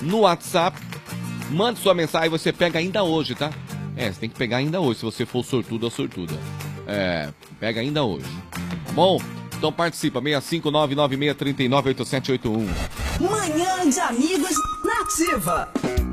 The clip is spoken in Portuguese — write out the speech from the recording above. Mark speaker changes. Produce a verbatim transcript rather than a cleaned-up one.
Speaker 1: no WhatsApp. Mande sua mensagem, você pega ainda hoje, tá? É, você tem que pegar ainda hoje, se você for sortudo ou sortuda. É, pega ainda hoje. Tá bom? Então participa, seis cinco nove nove seis três nove oito sete oito um.
Speaker 2: Manhã de Amigos na Ativa.